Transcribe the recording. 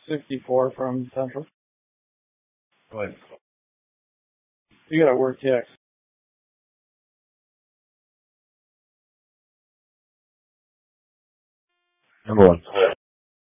64 from Central. Go ahead. You gotta work text. Number one.